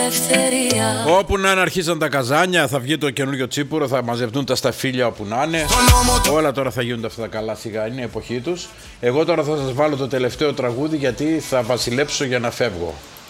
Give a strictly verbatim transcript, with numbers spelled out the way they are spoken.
Όπου να είναι αρχίσαν τα καζάνια, θα βγει το καινούριο τσίπουρο, θα μαζευτούν τα σταφύλια όπου να είναι. Όλα τώρα θα γίνονται αυτά τα καλά σιγά, είναι η εποχή τους. Εγώ τώρα θα σας βάλω το τελευταίο τραγούδι γιατί θα βασιλέψω για να φεύγω.